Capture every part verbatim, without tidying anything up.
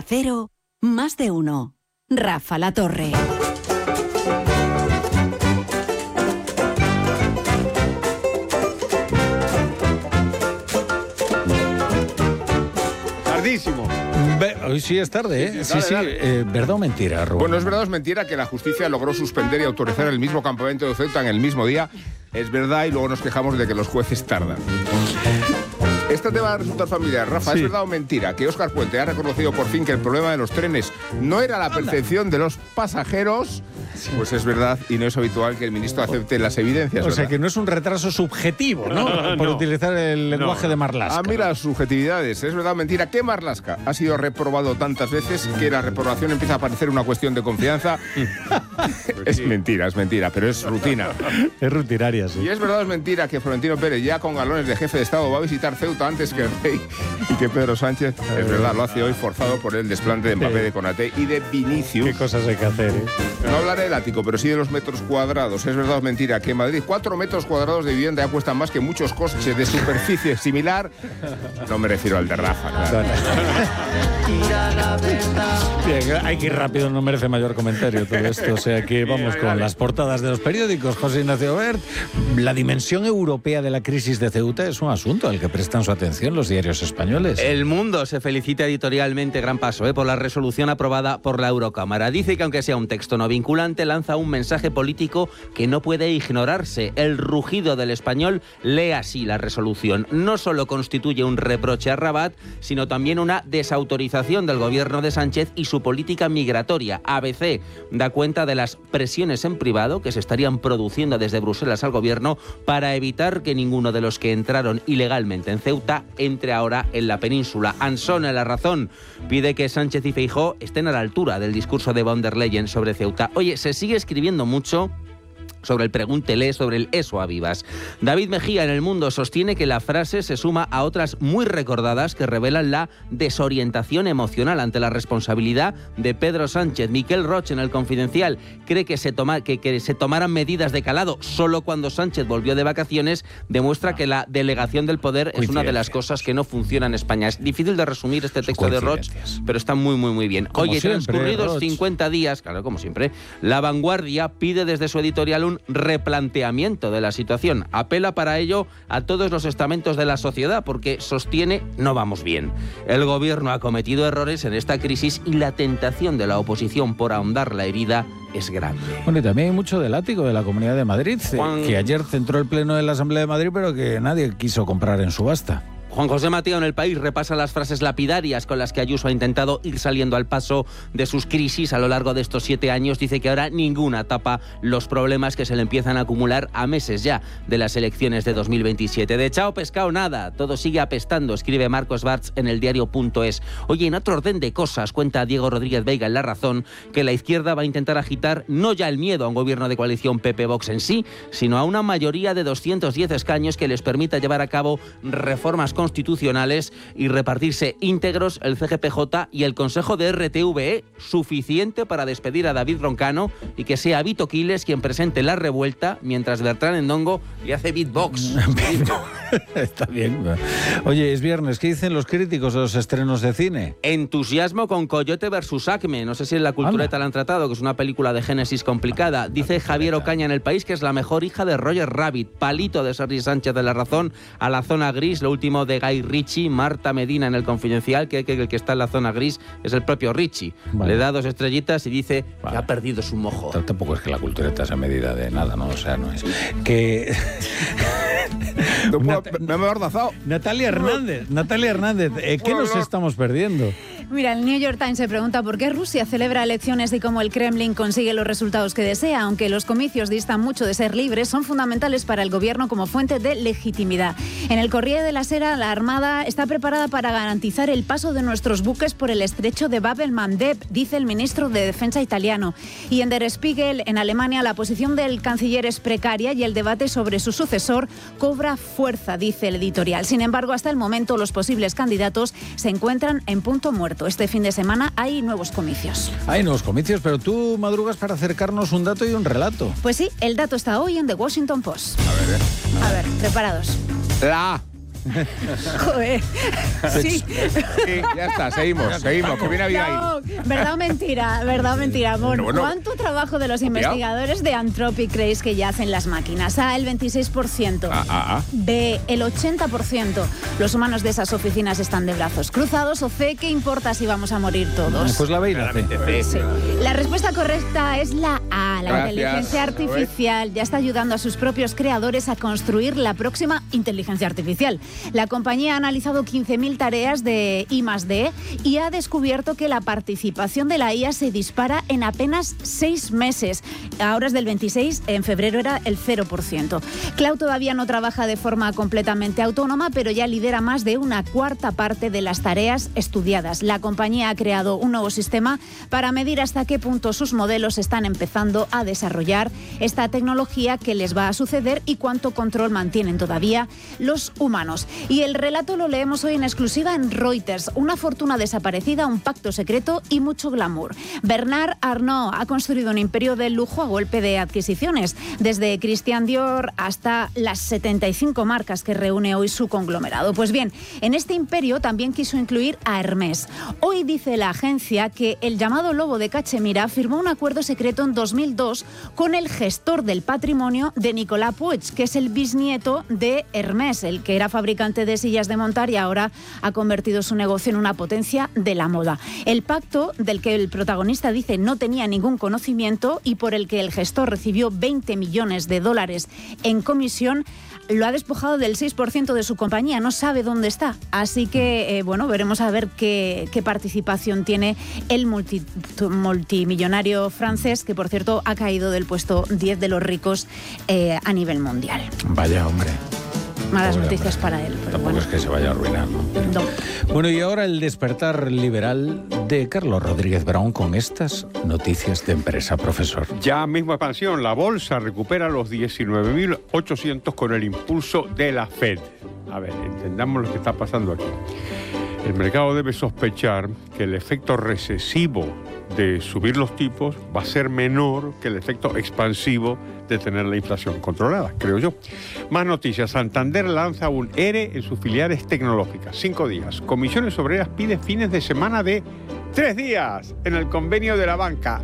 Cero, más de uno. Rafa La Torre. Tardísimo. Be- hoy sí es tarde, ¿eh? Sí, Dale, sí. dale. Eh, ¿Verdad o mentira, Rubén? Bueno, es verdad o es mentira que la justicia logró suspender y autorizar el mismo campamento de Ceuta en el mismo día. Es verdad, y luego nos quejamos de que los jueces tardan. Este te va a resultar familiar, Rafa. Sí. ¿Es verdad o mentira que Óscar Puente ha reconocido por fin que el problema de los trenes no era la percepción de los pasajeros? Pues es verdad, y no es habitual que el ministro acepte las evidencias. O sea, ¿verdad? que no es un retraso subjetivo, ¿no? Por No. utilizar el lenguaje No. de Marlaska. A mí las subjetividades. ¿Es verdad o mentira que Marlaska ha sido reprobado tantas veces que la reprobación empieza a parecer una cuestión de confianza? Es mentira, es mentira, pero es rutina. Es rutinaria, sí. Y es verdad o es mentira que Florentino Pérez, ya con galones de jefe de Estado, va a visitar Ceuta antes que el rey y que Pedro Sánchez, es verdad, lo hace hoy forzado por el desplante de Mbappé, de Konaté y de Vinicius. Qué cosas hay que hacer, ¿eh? No hablaré del ático, pero sí de los metros cuadrados. Es verdad o es mentira que en Madrid cuatro metros cuadrados de vivienda ya cuestan más que muchos coches de superficie similar. No me refiero al de Rafa, claro. Bien, hay que ir rápido, no merece mayor comentario todo esto. O sea que vamos con las portadas de los periódicos. José Ignacio Bert, la dimensión europea de la crisis de Ceuta es un asunto al que prestan su atención los diarios españoles. El Mundo se felicita editorialmente, gran paso, ¿eh? por la resolución aprobada por la Eurocámara. Dice que aunque sea un texto no vinculante, lanza un mensaje político que no puede ignorarse. El rugido del español lee así la resolución. No solo constituye un reproche a Rabat, sino también una desautorización del gobierno de Sánchez y su política migratoria. A B C da cuenta de las presiones en privado que se estarían produciendo desde Bruselas al gobierno para evitar que ninguno de los que entraron ilegalmente en Ceuta entre ahora en la península. Ansone, La Razón, pide que Sánchez y Feijóo estén a la altura del discurso de von der Leyen sobre Ceuta. Oye, se sigue escribiendo mucho sobre el pregúntele, sobre el eso a vivas. David Mejía en El Mundo sostiene que la frase se suma a otras muy recordadas que revelan la desorientación emocional ante la responsabilidad de Pedro Sánchez. Miquel Roch en El Confidencial cree que se, toma, que, que se tomaran medidas de calado solo cuando Sánchez volvió de vacaciones, demuestra que la delegación del poder es una de las cosas que no funciona en España. Es difícil de resumir este texto de Roch, pero está muy, muy, muy bien. Como Oye, siempre, transcurridos Roch. cincuenta días, claro, como siempre, La Vanguardia pide desde su editorial un replanteamiento de la situación. Apela para ello a todos los estamentos de la sociedad porque sostiene no vamos bien. El gobierno ha cometido errores en esta crisis y la tentación de la oposición por ahondar la herida es grande. Bueno, y también hay mucho del ático de la Comunidad de Madrid, eh, Juan- que ayer centró el pleno de la Asamblea de Madrid, pero que nadie quiso comprar en subasta. Juan José Mateo en El País repasa las frases lapidarias con las que Ayuso ha intentado ir saliendo al paso de sus crisis a lo largo de estos siete años. Dice que ahora ninguna tapa los problemas que se le empiezan a acumular a meses ya de las elecciones de dos mil veintisiete. De chao pescado nada, todo sigue apestando, escribe Marcos Bartz en el diario punto es. Oye, en otro orden de cosas, cuenta Diego Rodríguez Veiga en La Razón, que la izquierda va a intentar agitar no ya el miedo a un gobierno de coalición P P-Vox en sí, sino a una mayoría de doscientos diez escaños que les permita llevar a cabo reformas constitucionales y repartirse íntegros el C G P J y el Consejo de R T V E, suficiente para despedir a David Roncano y que sea Vito Quiles quien presente la revuelta mientras Bertrán Endongo le hace beatbox. Está bien. Oye, es viernes. ¿Qué dicen los críticos de los estrenos de cine? Entusiasmo con Coyote versus Acme. No sé si en la Cultureta la han tratado, que es una película de génesis complicada. Dice Javier Ocaña en El País que es la mejor hija de Roger Rabbit. Palito de Sergi Sánchez de La Razón. A la zona gris, lo último de Guy Ritchie. Marta Medina en El Confidencial, que, que el que está en la zona gris es el propio Ritchie. Vale. Le da dos estrellitas y dice Vale. que ha perdido su mojo. T- Tampoco es que la cultureta sea medida de nada, ¿no? O sea, no es. Que. No puedo- Nat- me he amordazado. Natalia Hernández, Natalia Hernández, eh, ¿qué nos estamos perdiendo? Mira, el New York Times se pregunta por qué Rusia celebra elecciones y cómo el Kremlin consigue los resultados que desea, aunque los comicios distan mucho de ser libres, son fundamentales para el gobierno como fuente de legitimidad. En el Corriere de la Sera, la Armada está preparada para garantizar el paso de nuestros buques por el estrecho de Bab el-Mandeb, dice el ministro de Defensa italiano. Y en Der Spiegel, en Alemania, la posición del canciller es precaria y el debate sobre su sucesor cobra fuerza, dice el editorial. Sin embargo, hasta el momento, los posibles candidatos se encuentran en punto muerto. Este fin de semana hay nuevos comicios. Hay nuevos comicios, pero tú madrugas para acercarnos un dato y un relato. Pues sí, el dato está hoy en The Washington Post. A ver, eh. A ver, preparados. La A. Joder. Sí. Sí, ya está, seguimos, seguimos, que viene Abigail. No, verdad o mentira, verdad o mentira, amor. Bueno, ¿Cuánto trabajo de los investigadores de Anthropic creéis que ya hacen las máquinas? A, el veintiséis por ciento. Ah, ah, ah. B, el ochenta por ciento. Los humanos de esas oficinas están de brazos cruzados. O C, ¿qué importa si vamos a morir todos? Pues la B y la C. Sí. La respuesta correcta es la A. La Gracias. inteligencia artificial ya está ayudando a sus propios creadores a construir la próxima inteligencia artificial. La compañía ha analizado quince mil tareas de I más D y ha descubierto que la participación de la I A se dispara en apenas seis meses. Ahora es del veintiséis, en febrero era el cero por ciento. Cloud todavía no trabaja de forma completamente autónoma, pero ya lidera más de una cuarta parte de las tareas estudiadas. La compañía ha creado un nuevo sistema para medir hasta qué punto sus modelos están empezando a desarrollar esta tecnología que les va a suceder y cuánto control mantienen todavía los humanos. Y el relato lo leemos hoy en exclusiva en Reuters. Una fortuna desaparecida, un pacto secreto y mucho glamour. Bernard Arnault ha construido un imperio de lujo a golpe de adquisiciones, desde Christian Dior hasta las setenta y cinco marcas que reúne hoy su conglomerado. Pues bien, en este imperio también quiso incluir a Hermès. Hoy dice la agencia que el llamado lobo de Cachemira firmó un acuerdo secreto en dos mil dos con el gestor del patrimonio de Nicolas Puig, que es el bisnieto de Hermès, el que era fabricante de sillas de montar y ahora ha convertido su negocio en una potencia de la moda. El pacto, del que el protagonista dice no tenía ningún conocimiento y por el que el gestor recibió veinte millones de dólares en comisión, lo ha despojado del seis por ciento de su compañía, no sabe dónde está. Así que, eh, bueno, veremos a ver qué, qué participación tiene el multi, multimillonario francés, que por cierto ha caído del puesto diez de los ricos eh, a nivel mundial. Vaya, hombre. Malas Pobre noticias hombre. para él. Pero Tampoco bueno. es que se vaya a arruinar, ¿no? No. Bueno, y ahora el despertar liberal de Carlos Rodríguez Brown con estas noticias de empresa, profesor. Ya mismo expansión, la bolsa recupera los diecinueve mil ochocientos con el impulso de la Fed. A ver, entendamos lo que está pasando aquí. El mercado debe sospechar que el efecto recesivo de subir los tipos va a ser menor que el efecto expansivo de tener la inflación controlada, creo yo. Más noticias. Santander lanza un E R E en sus filiales tecnológicas. Cinco días. Comisiones Obreras pide fines de semana de tres días en el convenio de la banca.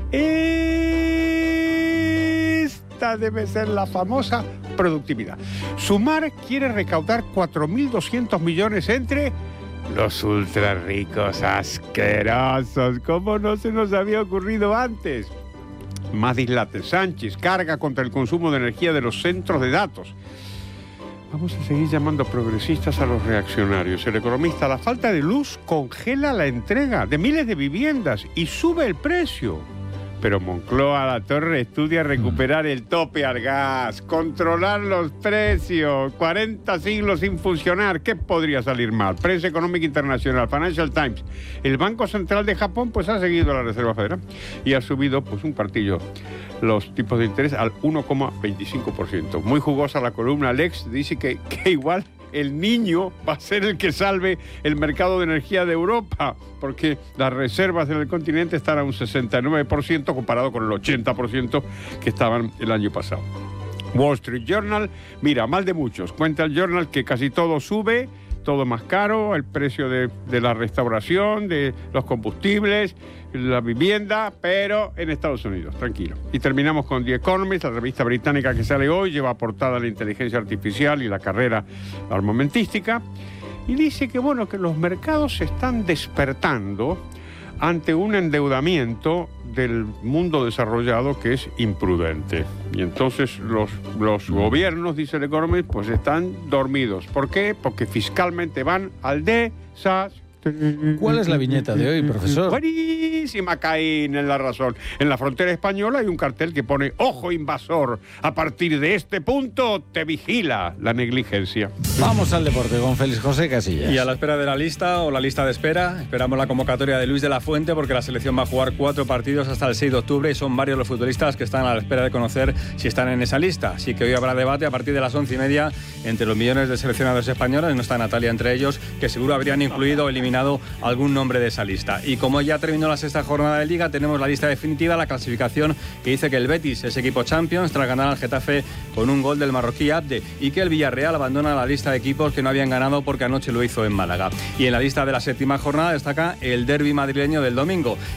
Esta debe ser la famosa productividad. Sumar quiere recaudar cuatro mil doscientos millones entre los ultra ricos asquerosos. ¿Cómo no se nos había ocurrido antes? Más dislates. Sánchez carga contra el consumo de energía de los centros de datos. Vamos a seguir llamando progresistas a los reaccionarios. El economista, la falta de luz congela la entrega de miles de viviendas y sube el precio. Pero Moncloa, La Torre estudia recuperar el tope al gas, controlar los precios, cuarenta siglos sin funcionar. ¿Qué podría salir mal? Prensa Económica Internacional, Financial Times. El Banco Central de Japón pues ha seguido a la Reserva Federal y ha subido pues un partillo los tipos de interés al uno coma veinticinco por ciento. Muy jugosa la columna. Alex dice que, que igual el niño va a ser el que salve el mercado de energía de Europa, porque las reservas en el continente están a un sesenta y nueve por ciento comparado con el ochenta por ciento que estaban el año pasado. Wall Street Journal, mira, mal de muchos. Cuenta el Journal que casi todo sube, todo más caro, el precio de, de la restauración, de los combustibles, la vivienda, pero en Estados Unidos, tranquilo. Y terminamos con The Economist, la revista británica que sale hoy, lleva portada la inteligencia artificial y la carrera armamentística, y dice que, bueno, que los mercados se están despertando ante un endeudamiento del mundo desarrollado que es imprudente. Y entonces los, los gobiernos, dice el Economist, pues están dormidos. ¿Por qué? Porque fiscalmente van al desastre. ¿Cuál es la viñeta de hoy, profesor? Buenísima, Caín, en La Razón. En la frontera española hay un cartel que pone «Ojo invasor, a partir de este punto te vigila la negligencia». Vamos al deporte con Félix José Casillas. Y a la espera de la lista o la lista de espera, esperamos la convocatoria de Luis de la Fuente porque la selección va a jugar cuatro partidos hasta el seis de octubre y son varios los futbolistas que están a la espera de conocer si están en esa lista. Así que hoy habrá debate a partir de las once y media entre los millones de seleccionadores españoles, no está Natalia entre ellos, que seguro habrían incluido o eliminado eliminado algún nombre de esa lista. Y como ya terminó la sexta jornada de Liga, tenemos la lista definitiva, la clasificación que dice que el Betis es equipo Champions tras ganar al Getafe con un gol del marroquí Abde, y que el Villarreal abandona la lista de equipos que no habían ganado porque anoche lo hizo en Málaga. Y en la lista de la séptima jornada destaca el derbi madrileño del domingo.